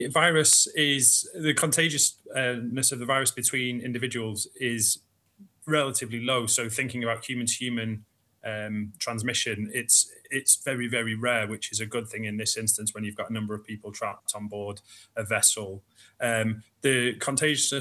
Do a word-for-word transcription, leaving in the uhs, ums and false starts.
virus is the contagiousness of the virus between individuals is relatively low. So thinking about human to human um, transmission, it's it's very very rare, which is a good thing in this instance when you've got a number of people trapped on board a vessel. Um, the contagiousness